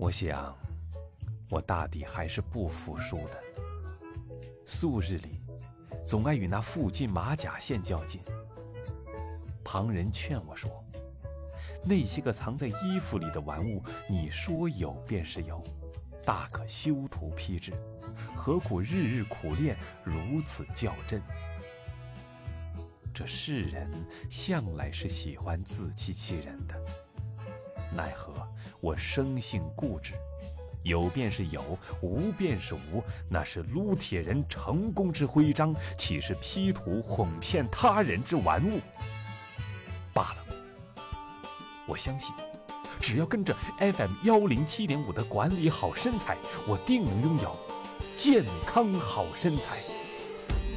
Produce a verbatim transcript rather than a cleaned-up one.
我想我大抵还是不服输的，素日里总爱与那附近马甲线较劲。旁人劝我说，那些个藏在衣服里的玩物，你说有便是有，大可修图批制，何苦日日苦练，如此较真？这世人向来是喜欢自欺欺人的，奈何我生性固执，有便是有，无便是无，那是撸铁人成功之徽章，岂是 P 图哄骗他人之玩物？罢了，我相信只要跟着 F M 一零七点五的管理好身材，我定能拥有健康好身材。